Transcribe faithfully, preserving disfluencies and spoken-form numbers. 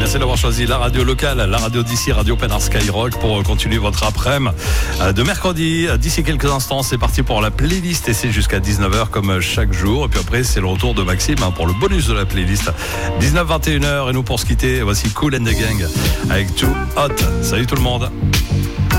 Merci d'avoir choisi la radio locale, la radio d'ici, Radio Pénard Skyrock, pour continuer votre après-midi de mercredi. D'ici quelques instants, c'est parti pour la playlist et c'est jusqu'à dix-neuf heures comme chaque jour. Et puis après, c'est le retour de Maxime pour le bonus de la playlist. dix-neuf vingt et une heures et nous pour se quitter, voici Kool and the Gang avec Too Hot. Salut tout le monde.